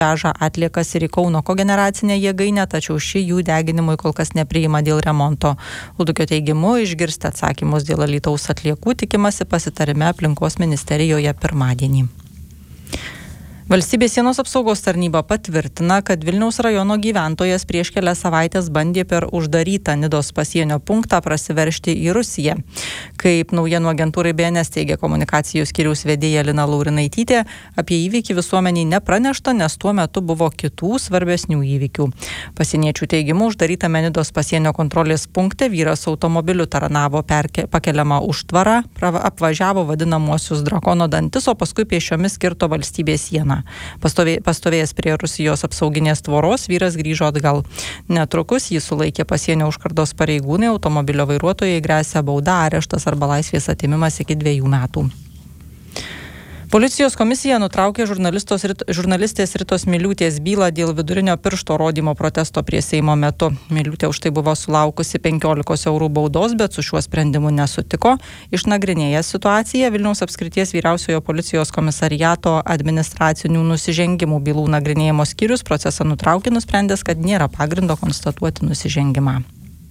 veža atliekas ir į Kauno kogeneracinę jėgainę, tačiau ši jų deginimui kol kas nepriima dėl remonto. Ludukio teigimu, išgirsti atsakymus dėl Alytaus atliekų tikimasi pasitarime aplinkos ministerijoje pirmadienį. Valstybės sienos apsaugos tarnyba patvirtina, kad Vilniaus rajono gyventojas prieš kelias savaitės bandė per uždarytą Nidos pasienio punktą prasiveržti į Rusiją. Kaip naujienų agentūrai BNS teigia komunikacijų skyriaus vedėja Lina Laurinaitytė, apie įvykį visuomeniai nepranešta, nes tuo metu buvo kitų svarbesnių įvykių. Pasieniečių teigimu, uždarytame Nidos pasienio kontrolės punkte vyras automobiliu taranavo pakeliamą užtvarą, apvažiavo vadinamuosius drakono dantis, o paskui pėsčiomis kirto valstybės sieną. Pastovėjęs prie Rusijos apsauginės tvoros, vyras grįžo atgal. Netrukus jį sulaikė pasienio užkardos pareigūnai, automobilio vairuotojai gresia bauda, areštas arba laisvės atėmimas iki 2 metų. Policijos komisija nutraukė žurnalistės Ritos Miliūtės bylą dėl vidurinio piršto rodymo protesto prie Seimo metu. Miliūtė už tai buvo sulaukusi 15 eurų baudos, bet su šiuo sprendimu nesutiko. Išnagrinėjęs situaciją, Vilniaus apskrities vyriausiojo policijos komisariato administracinių nusižengimų bylų nagrinėjimo skyrius procesą nutraukė, nusprendęs, kad nėra pagrindo konstatuoti nusižengimą.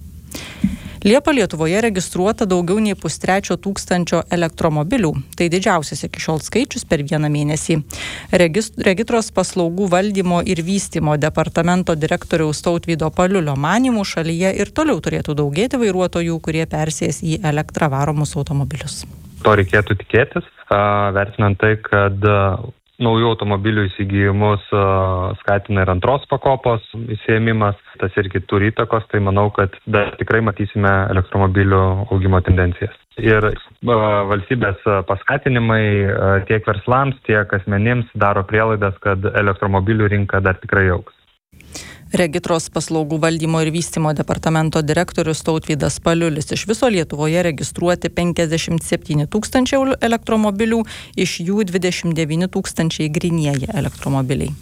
Liepą Lietuvoje registruota daugiau nei 1,3 tūkstančio elektromobilių. Tai didžiausias iki šiol skaičius per vieną mėnesį. Regitros paslaugų valdymo ir vystymo departamento direktoriaus Tautvydo Paliulio manymų šalyje ir toliau turėtų daugėti vairuotojų, kurie persės į elektrą varomus automobilius. To reikėtų tikėtis, vertinant tai, kad naujų automobilių įsigijimus skatina ir antros pakopos įsiėmimas. Tas irgi turi įtakos, tai manau, kad dar tikrai matysime elektromobilių augimo tendencijas. Ir valstybės paskatinimai tiek verslams, tiek asmenims daro prielaidas, kad elektromobilių rinka dar tikrai augs. Regitros paslaugų valdymo ir vystymo departamento direktorius Tautvydas Paliulis. Iš viso Lietuvoje registruoti 57 tūkstančiai elektromobilių, iš jų 29 tūkstančiai grynieji elektromobiliai.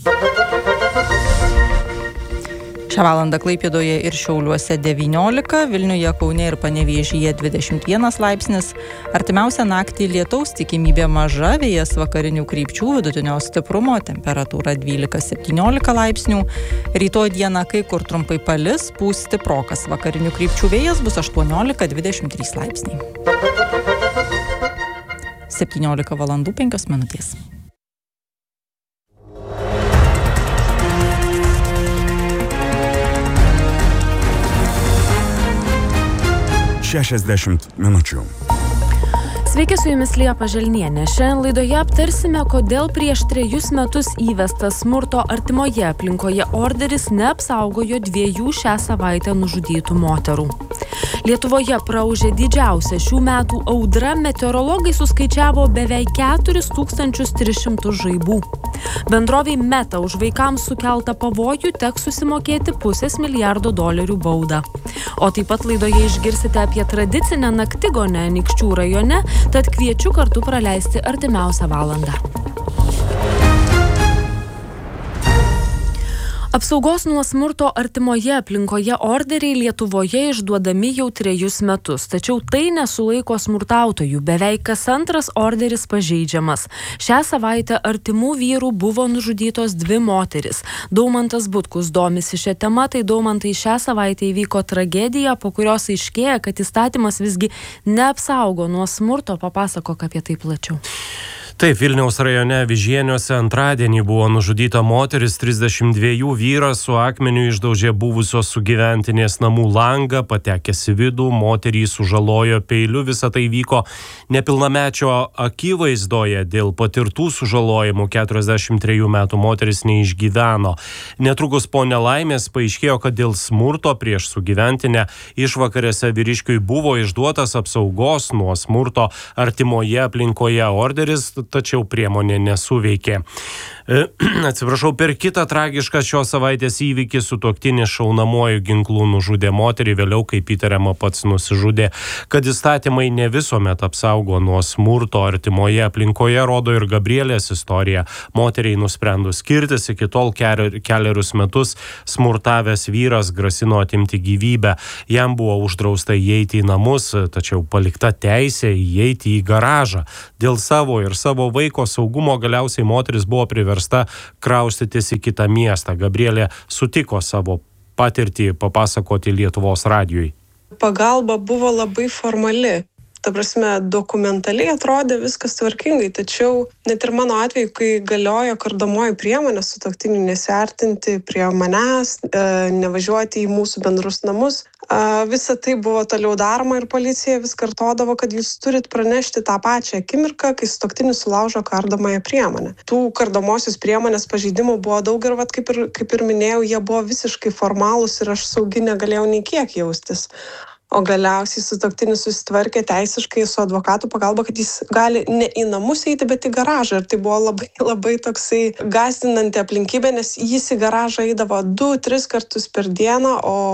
Šią valandą Klaipėdoje ir Šiauliuose 19, Vilniuje, Kaune ir Panevėžyje 21 laipsnis. Artimiausią naktį lietaus tikimybė maža, vėjas vakarinių krypčių, vidutinio stiprumo, temperatūra 12-17 laipsnių. Rytoj dieną kai kur trumpai palis, pūs stiprokas, vakarinių krypčių vėjas bus 18-23 laipsniai. 17 valandų 5 minutės. minučių. Sveiki, su jumis Liepa Želnienė. Šiandien laidoje aptarsime, kodėl prieš 3 metus įvestas smurto artimoje aplinkoje orderis neapsaugojo 2 šią savaitę nužudytų moterų. Lietuvoje praūžė didžiausia šių metų audra, meteorologai suskaičiavo beveik 4300 žaibų. Bendrovei Meta už vaikams sukeltą pavojų teks susimokėti $500 milijardo baudą. O taip pat laidoje išgirsite apie tradicinę naktigonę Anykščių rajone, tad kviečiu kartu praleisti artimiausią valandą. Apsaugos nuo smurto artimoje aplinkoje orderiai Lietuvoje išduodami jau 3 metus, tačiau tai nesulaiko smurtautojų. Beveik kas antras orderis pažeidžiamas. Šią savaitę artimų vyrų buvo nužudytos 2 moteris. Daumantas Butkus domisi šią temą, tai Daumantai šią savaitę įvyko tragedija, po kurios aiškėja, kad įstatymas visgi neapsaugo nuo smurto. Papasakok apie tai plačiau. Taip, Vilniaus rajone Vižieniuose antradienį buvo nužudyta moteris, 32 vyras su akmeniu išdaužė buvusios sugyventinės namų langą, patekęs į vidų, moterį sužalojo peiliu, visa tai vyko nepilnamečio akivaizdoje, dėl patirtų sužalojimų 43 metų moteris neišgyveno. Netrukus po nelaimės paaiškėjo, kad dėl smurto prieš sugyventinę išvakarėse vyriškiui buvo išduotas apsaugos nuo smurto artimoje aplinkoje orderis, tačiau priemonė nesuveikė. Atsiprašau, per kitą tragišką šios savaitės įvykį sutuoktinis šaunamuoju ginklu nužudė moterį, vėliau, kaip įtariama, pats nusižudė. Kad įstatymai ne visuomet apsaugo nuo smurto artimoje aplinkoje, rodo ir Gabrielės istorija. Moteriai nusprendus skirtis, iki tol 4 metus smurtavęs vyras grasino atimti gyvybę. Jam buvo uždrausta įeiti į namus, tačiau palikta teisė įeiti į garažą. Dėl savo ir savo savo vaiko saugumo galiausiai moteris buvo priversta kraustytis į kitą miestą. Gabrielė sutiko savo patirtį papasakoti Lietuvos radijui. Pagalba buvo labai formali. Ta prasme, dokumentaliai atrodė viskas tvarkingai, tačiau net ir mano atveju, kai galiojo kardomoji priemonė sutuoktinių nesiartinti prie manęs, nevažiuoti į mūsų bendrus namus, visa tai buvo toliau daroma ir policija vis kartodavo, kad jūs turit pranešti tą pačią akimirką, kai sutuoktinis sulaužo kardomąją priemonę. Tų kardomosios priemonės pažeidimų buvo daug ir kaip ir minėjau, jie buvo visiškai formalūs ir aš saugi negalėjau nei kiek jaustis. O galiausiai sutuoktinis susitvarkė teisiškai su advokatų pagalba, kad jis gali ne į namus eiti, bet į garažą. Ir tai buvo labai toksai gąsdinanti aplinkybė, nes jis į garažą eidavo 2-3 kartus per dieną,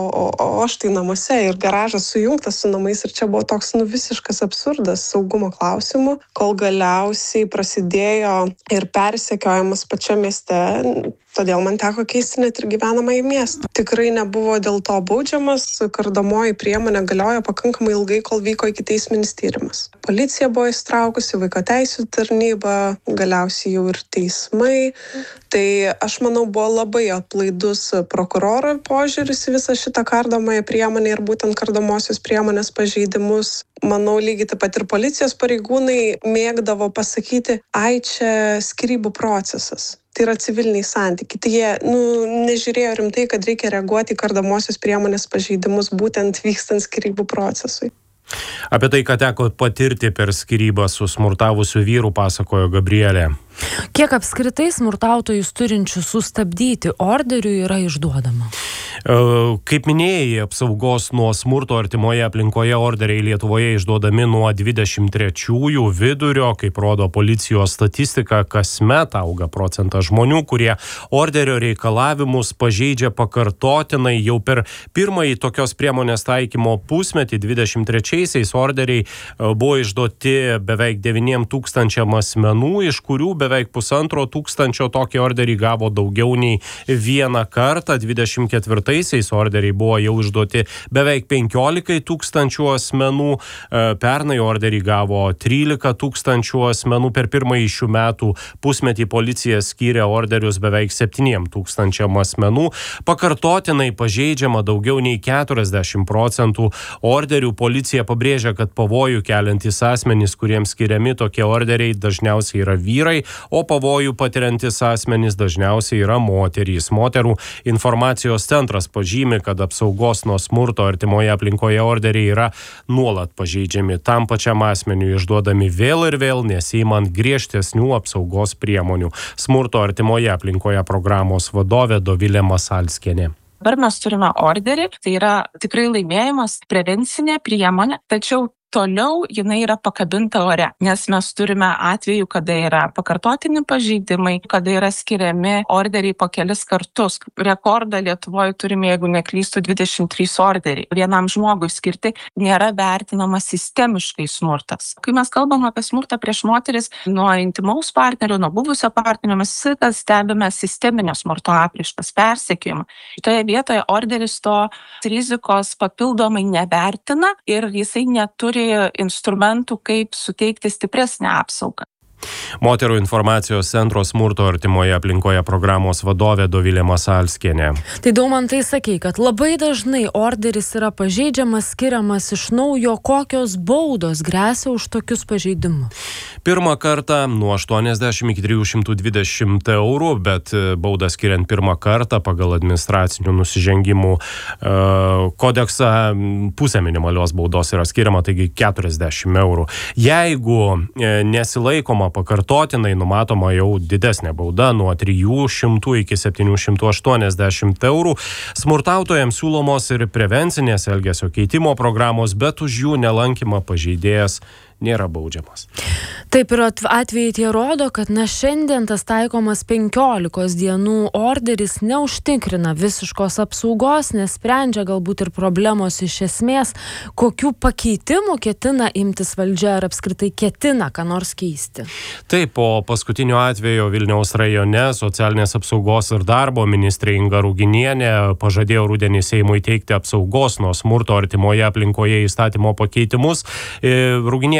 o aš tai namuose ir garažas sujungtas su namais. Ir čia buvo toks visiškas absurdas saugumo klausimų, kol galiausiai prasidėjo ir persekiojimas pačiame mieste. Todėl man teko keisti net ir gyvenamąjį miestą. Tikrai nebuvo dėl to baudžiamas, kardomoji priemonė galiojo pakankamai ilgai, kol vyko ikiteisminis tyrimas. Policija buvo įstraukusi, vaiko teisių tarnyba, galiausiai jau ir teismai. Tai aš manau, buvo labai atlaidus prokuroro požiūris į visą šitą kardomąją priemonę ir būtent kardomosios priemonės pažeidimus. Manau, lygiai taip pat ir policijos pareigūnai mėgdavo pasakyti, čia skyrybų procesas. Tai yra civiliniai santykiai. Tai jie nežiūrėjo rimtai, kad reikia reaguoti į kardomosios priemonės pažeidimus būtent vykstant skyrybų procesui. Apie tai, ką teko patirti per skyrybą su smurtavusiu vyru, pasakojo Gabrielė. Kiek apskritai smurtautojus turinčių sustabdyti orderių yra išduodama? Kaip minėjai, apsaugos nuo smurto artimoje aplinkoje orderiai Lietuvoje išduodami nuo 23-ųjų vidurio, kaip rodo policijos statistika, kasmet auga procentas žmonių, kurie orderio reikalavimus pažeidžia pakartotinai. Jau per pirmąjį tokios priemonės taikymo pusmetį 23-aisiais orderiai buvo išduoti beveik 9 000 asmenų, iš kurių beveik 1,5 tūkstančio tokį orderį gavo daugiau nei vieną kartą. 24-aisiais orderiai buvo jau išduoti beveik 15 000 asmenų. Pernai orderį gavo 13 000 asmenų. Per pirmąjį šių metų pusmetį policija skyrė orderius beveik 7 000 asmenų. Pakartotinai pažeidžiama daugiau nei 40% orderių. Policija pabrėžia, kad pavojų keliantys asmenys, kuriems skiriami tokie orderiai, dažniausiai yra vyrai, o pavojų patiriantys asmenys dažniausiai yra moterys. Moterų informacijos centras pažymi, kad apsaugos nuo smurto artimoje aplinkoje orderiai yra nuolat pažeidžiami. Tam pačiam asmeniui išduodami vėl ir vėl, nesiimant griežtesnių apsaugos priemonių. Smurto artimoje aplinkoje programos vadovė Dovilė Masalskienė. Dabar mes turime orderį, tai yra tikrai laimėjimas, prevencinė priemonė, tačiau toliau jinai yra pakabinta ore, nes mes turime atvejų, kada yra pakartotini pažeidimai, kada yra skiriami orderiai po kelis kartus. Rekordą Lietuvoje turime, jeigu neklystu, 23 orderiai. Vienam žmogui skirti, nėra vertinamas sistemiškai smurtas. Kai mes kalbam apie smurtą prieš moteris, nuo intimaus partnerio, nuo buvusio partnerio, mes visą stebime sisteminio smurto apraiškas, persekiojimą. Šitoje vietoje orderis to rizikos papildomai nevertina ir jisai neturi instrumentų, kaip suteikti stipresnę apsaugą. Moterų informacijos centro smurto artimoje aplinkoje programos vadovė Dovilė Masalskienė. Tai Daumantai sakei, kad labai dažnai orderis yra pažeidžiamas, skiriamas iš naujo. Kokios baudos gresia už tokius pažeidimus? Pirmą kartą nuo 80 iki 320 eurų, bet baudą skiriant pirmą kartą pagal administracinių nusižengimų kodeksą pusė minimalios baudos yra skiriama, taigi 40 eurų. Jeigu nesilaikoma pakartotinai, numatoma jau didesnė bauda nuo 300 iki 780 eurų. Smurtautojams siūlomos ir prevencinės elgesio keitimo programos, bet už jų nelankymą pažeidėjas nėra baudžiamas. Taip ir atvejai tie rodo, kad šiandien tas taikomas 15 dienų orderis neužtikrina visiškos apsaugos, nesprendžia galbūt ir problemos iš esmės. Kokių pakeitimų ketina imtis valdžia ar apskritai ketina ką nors keisti? Taip, po paskutinio atvejo Vilniaus rajone socialinės apsaugos ir darbo ministrė Inga Ruginienė pažadėjo rudenį Seimui teikti apsaugos nuo smurto artimoje aplinkoje įstatymo pakeitimus. Ruginienė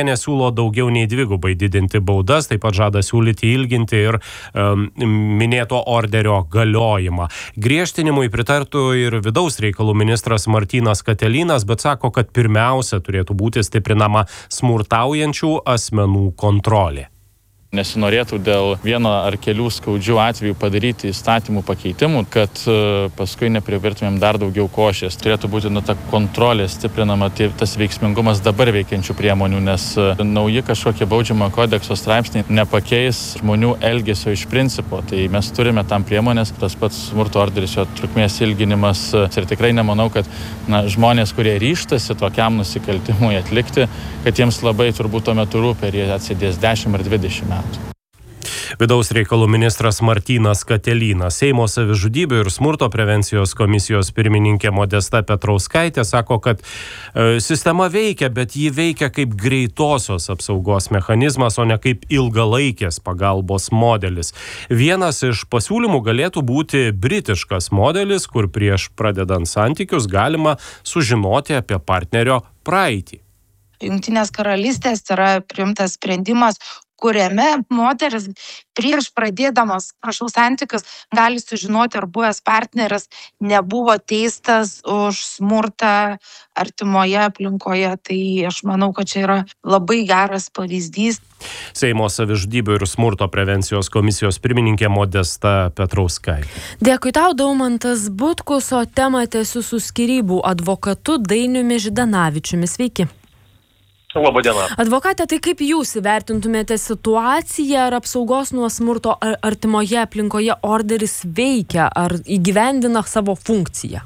Vižienė siūlo daugiau nei 2 didinti baudas, taip pat žada siūlyti ilginti ir minėto orderio galiojimą. Griežtinimui pritartų ir vidaus reikalų ministras Martynas Katelynas, bet sako, kad pirmiausia turėtų būti stiprinama smurtaujančių asmenų kontrolė. Nesinorėtų dėl vieno ar kelių skaudžių atvejų padaryti įstatymų pakeitimų, kad paskui neprivertumėm dar daugiau košės. Turėtų būti ta kontrolė stiprinama, tas veiksmingumas dabar veikiančių priemonių, nes nauji kažkokie baudžiamojo kodekso straipsniai nepakeis žmonių elgesio iš principo. Tai mes turime tam priemonės, tas pats smurto orderis, jo trukmės ilginimas. Ir tikrai nemanau, kad žmonės, kurie ryžtasi tokiam nusikaltimui atlikti, kad jiems labai turbūt tuo metu rūpi, ar jie atsėdės 10 ar 20 metų. Vidaus reikalų ministras Martynas Katelynas. Seimo savižudybių ir smurto prevencijos komisijos pirmininkė Modesta Petrauskaitė sako, kad sistema veikia, bet ji veikia kaip greitosios apsaugos mechanizmas, o ne kaip ilgalaikės pagalbos modelis. Vienas iš pasiūlymų galėtų būti britiškas modelis, kur prieš pradedant santykius galima sužinoti apie partnerio praeitį. Jungtinės karalystės yra priimtas sprendimas, kuriame moteris prieš pradėdamas santykius gali sužinoti, ar buvęs partneris nebuvo teistas už smurtą artimoje aplinkoje. Tai aš manau, kad čia yra labai geras pavyzdys. Seimo savižudybių ir smurto prevencijos komisijos pirmininkė Modesta Petrauskaitė. Dėkui tau, Daumantas Butkus, o temą tęsiu su skyrybų advokatu Dainiumi Židanavičiumi. Sveiki. Labadiena. Advokate, tai kaip jūs įvertintumėte situaciją, ar apsaugos nuo smurto artimoje aplinkoje orderis veikia, ar įgyvendina savo funkciją?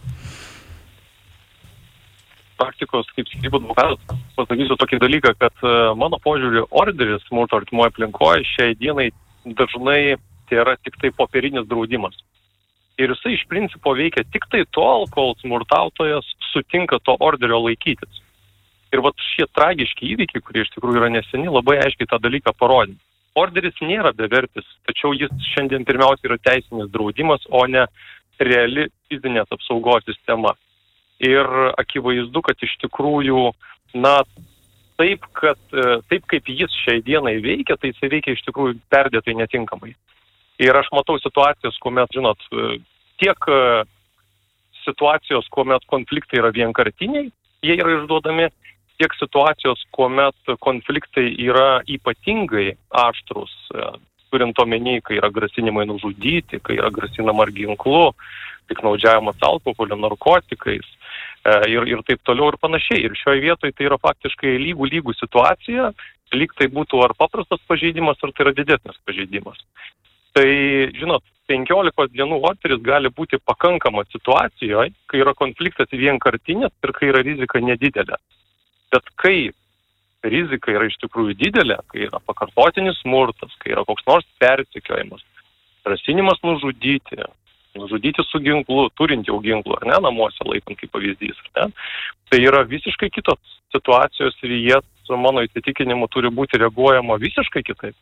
Praktikos kaip skyrybų advokatas pasakysiu tokį dalyką, kad mano požiūriu orderis smurto artimoje aplinkoje šiai dienai dažnai tai yra tik tai popierinis draudimas. Ir jisai iš principo veikia tik tai tol, kol smurtautojas sutinka to orderio laikytis. Ir šie tragiški įvykiai, kurie iš tikrųjų yra neseni, labai aiškiai tą dalyką parodė. Orderis nėra bevertis, tačiau jis šiandien pirmiausia yra teisinis draudimas, o ne reali fizinės apsaugos sistema. Ir akivaizdu, kad iš tikrųjų, taip kaip jis šiai dienai veikia, tai jis veikia iš tikrųjų perdėtai netinkamai. Ir aš matau situacijas, kuomet, tiek situacijos, kuomet konfliktai yra vienkartiniai, jie yra išduodami, tiek situacijos, kuomet konfliktai yra ypatingai aštrus, turint omeny, kai yra grasinimai nužudyti, kai yra grasinama ar ginklu, piktnaudžiavimas alkoholiu, narkotikais ir taip toliau ir panašiai. Ir šioje vietoje tai yra faktiškai lygų situacija, lyg tai būtų ar paprastas pažeidimas, ar tai yra didesnis pažeidimas. Tai, 15 dienų orderis gali būti pakankama situacijoje, kai yra konfliktas vienkartinis ir kai yra rizika nedidelė. Bet kai rizika yra iš tikrųjų didelė, kai yra pakartotinis smurtas, kai yra koks nors persekiojimas, grasinimas nužudyti su ginklu, turint jau ginklų, ar ne, namuose laikant kaip pavyzdys, ar ne, tai yra visiškai kitos situacijos ir jie, su mano įsitikinimu, turi būti reaguojama visiškai kitaip.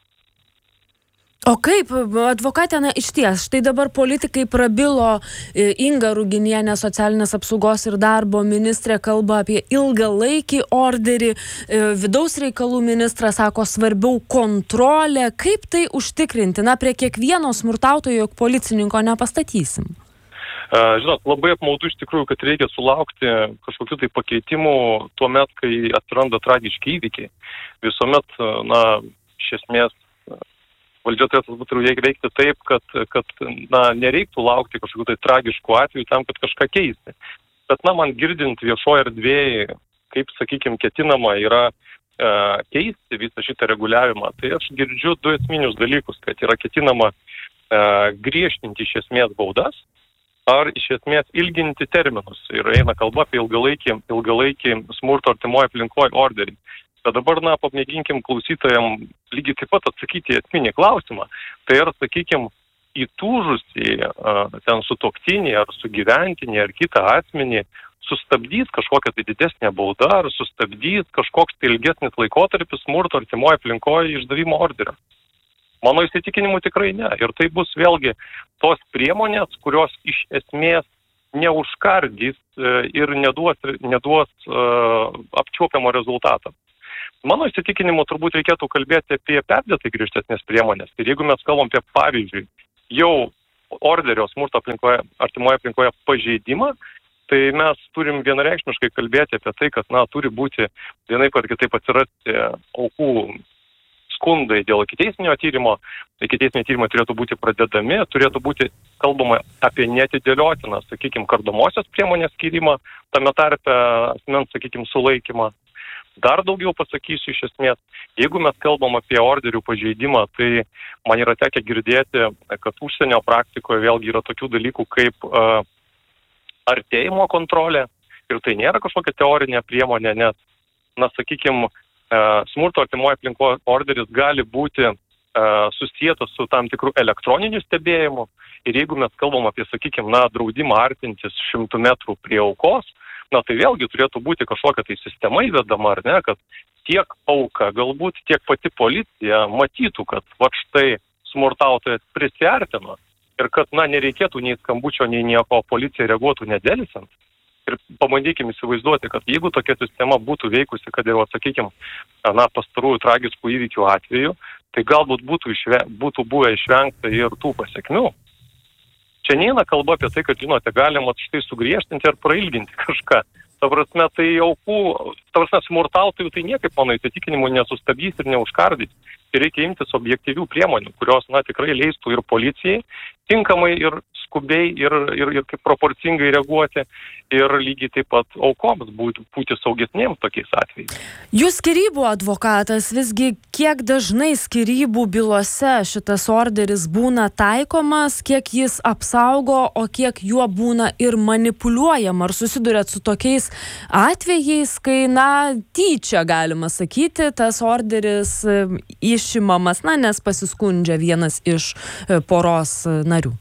O kaip, advokatė, išties, štai dabar politikai prabilo, Inga Ruginienė, socialinės apsaugos ir darbo ministrė, kalba apie ilgalaikį orderį, vidaus reikalų ministras sako svarbiau kontrolė. Kaip tai užtikrinti? Prie kiekvieno smurtautojo, jog policininko nepastatysim. Labai apmaudu iš tikrųjų, kad reikia sulaukti kažkokių tai pakeitimų tuo met, kai atsiranda tragiški įvykiai. Visuomet, iš esmės, valdžia turėtų veikti taip, kad nereiktų laukti kažkokių tai tragiškų atvejų tam, kad kažką keisti. Bet, man girdint viešoje erdvėje, kaip, sakykime, ketinama yra keisti visą šitą reguliavimą, tai aš girdžiu 2 esminius dalykus, kad yra ketinama griežtinti iš esmės baudas ar iš esmės ilginti terminus. Ir eina kalba apie ilgalaikį smurto artimoje aplinkoje orderį. Bet dabar, pamėginkim klausytojam lygiai taip pat atsakyti esminį klausimą. Tai ar, sakykime, įtūžusį ten sutuoktinį ar sugyventinį ar kitą asmenį sustabdys kažkokią tai didesnę baudą ar sustabdys kažkoks tai ilgesnis laikotarpis smurto artimoje aplinkoje išdavimo orderio. Mano įsitikinimu tikrai ne. Ir tai bus vėlgi tos priemonės, kurios iš esmės neužkardys ir neduos apčiuopiamo rezultato. Mano įsitikinimu turbūt reikėtų kalbėti apie perdėtai griežtesnės priemonės. Ir jeigu mes kalbam apie, pavyzdžiui, jau orderio smurto artimoje aplinkoje pažeidimą, tai mes turim vienareikšmiškai kalbėti apie tai, kad, turi būti vienaip ar kitaip atsirasti aukų skundai dėl ikiteisminio tyrimo. Ikiteisminio tyrimo turėtų būti pradedami, turėtų būti kalbama apie neatidėliotiną, kardomosios priemonės skyrimą, tame tarpe asmens, sulaikymą. Dar daugiau pasakysiu iš esmės, jeigu mes kalbam apie orderių pažeidimą, tai man yra tekę girdėti, kad užsienio praktikoje vėlgi yra tokių dalykų kaip artėjimo kontrolė, ir tai nėra kažkokia teorinė priemonė, nes, smurto artimoje aplinkoje orderis gali būti susijęs su tam tikrų elektroniniu stebėjimu, ir jeigu mes kalbam apie, draudimą artintis 100 metrų prie aukos, tai vėlgi turėtų būti kažkokia tai sistema įvedama, ar ne, kad tiek auka, galbūt tiek pati policija matytų, kad štai smurtautojas prisiartino ir kad, nereikėtų nei skambučio, nei nieko, policija reaguotų nedėlisant. Ir pabandykime įsivaizduoti, kad jeigu tokia sistema būtų veikusi, kad jau, pastarųjų tragiškų įvykių atveju, tai galbūt būtų buvę išvengta ir tų pasekmių. Čia neina kalba apie tai, kad, galima štai sugriežtinti ar prailginti kažką. Smurtautojų tai niekaip, mano įsitikinimu, nesustabdys ir neužkardys. Ir reikia imtis objektyvių priemonių, kurios, tikrai leistų ir policijai tinkamai ir skubiai ir kaip proporcingai reaguoti, ir lygiai taip pat aukoms būti saugesniems tokiais atvejais. Jūs skyrybų advokatas, visgi kiek dažnai skyrybų bylose šitas orderis būna taikomas, kiek jis apsaugo, o kiek juo būna ir manipuliuojama? Ar susidurėt su tokiais atvejais, kai, tyčia galima sakyti, tas orderis išimamas, nes pasiskundžia vienas iš poros narių?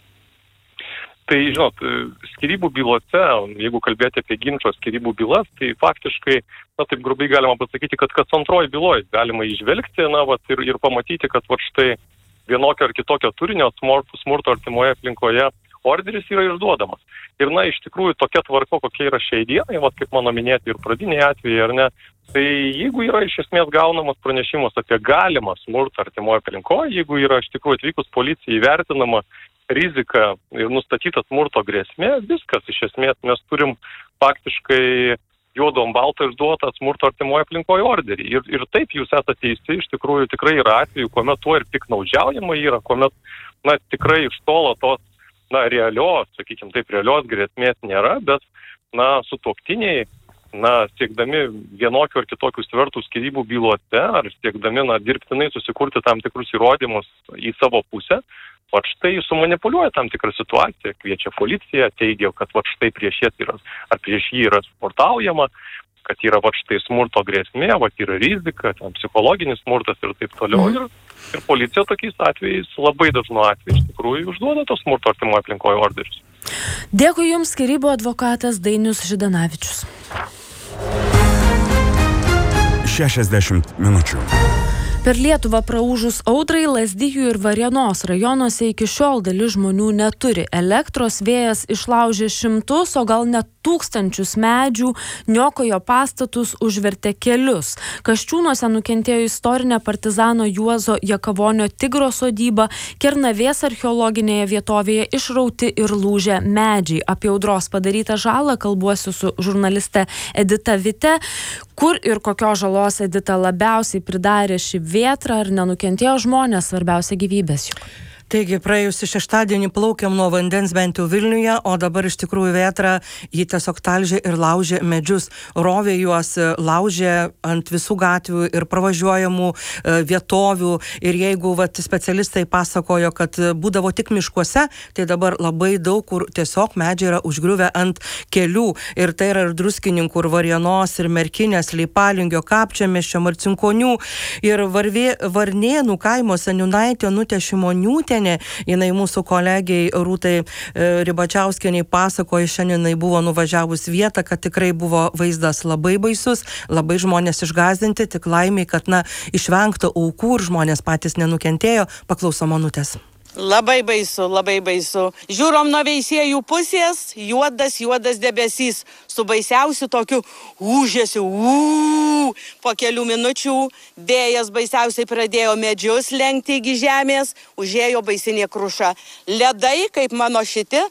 Tai, skyrybų bylose, jeigu kalbėti apie ginčo skyrybų bylas, tai faktiškai, taip grubiai galima pasakyti, kad kas antroji byloje galima įžvelgti, ir pamatyti, kad štai vienokio ar kitokio turinio smurto artimoje aplinkoje orderis yra išduodamas. Ir, iš tikrųjų, tokia tvarka, kokia yra šiai dienai, kaip mano minėti ir pradiniai atvejai, ar ne, tai jeigu yra iš esmės gaunamas pranešimas apie galimą smurtą artimoje aplinkoje, jeigu yra iš tikrųjų atvykus policijai įvertinama rizika ir nustatyta smurto grėsmė, viskas iš esmės mes turim faktiškai juodom baltą išduotą smurto artimoje aplinkoje orderį. Ir taip jūs esate teisi, iš tikrųjų tikrai yra atvejų, kuomet tuo ir piknaudžiaujama yra, kuomet tikrai iš tolo tos realios grėsmės nėra, bet sutuoktiniai, siekdami vienokių ar kitokių svertų skyrybų bylose, ar siekdami dirbtinai susikurti tam tikrus įrodymus į savo pusę, štai sumanipuliuoja tam tikrą situaciją, kviečia policiją, teigia, kad štai prieš jį yra smurtaujama, kad yra štai smurto grėsmė, yra rizika, psichologinis smurtas ir taip toliau. Ir policija tokiais atvejais, labai dažnu atveju, iš tikrųjų užduoda tos smurto artimoje aplinkoje orderius. Dėkui Jums, skyrybų advokatas Dainius Židanavičius. 60 minučių. Per Lietuvą praūžus audrai Lazdijų ir Varėnos rajonuose iki šiol dalis žmonių neturi elektros, vėjas išlaužė šimtus, o gal net tūkstančius medžių, niokojo pastatus, užvertė kelius. Kasčiūnuose nukentėjo istorinė partizano Juozo Jakavonio Tigro sodyba, Kernavės archeologinėje vietovėje išrauti ir lūžę medžiai. Apie audros padarytą žalą kalbuosi su žurnaliste Edita Vite. Kur ir kokios žalos, Edita, labiausiai pridarė ši vėtra, ar nenukentėjo žmonės, svarbiausia gyvybės juk? Taigi, praėjusį šeštadienį plaukiam nuo vandens bent jau Vilniuje, o dabar iš tikrųjų vėtra jį tiesiog talžė ir laužė medžius, rovė juos, laužė ant visų gatvių ir pravažiuojamų vietovių. Ir jeigu specialistai pasakojo, kad būdavo tik miškuose, tai dabar labai daug kur tiesiog medžiai yra užgriuvę ant kelių. Ir tai yra ir Druskininkų, ir Varėnos, ir Merkinės, Leipalingio, Kapčiamiesčio, Marcinkonių, ir Varnėnų kaimo seniūnaitė Onutė Šimoniūtė. Jinai mūsų kolegiai Rūtai Ribačiauskienei pasakoja, šiandien jinai buvo nuvažiavus vietą, kad tikrai buvo vaizdas labai baisus, labai žmonės išgąsdinti, tik laimiai, kad išvengta aukų ir žmonės patys nenukentėjo. Paklausom Onutės. Labai baisu, labai baisu. Žiūrom nuo Veisiejų pusės, juodas debesys, su baisiausiu tokiu ūžesiu. Po kelių minučių vėjas baisiausiai pradėjo medžius lenkti iki žemės, užėjo baisinė kruša. Ledai, kaip mano šiti,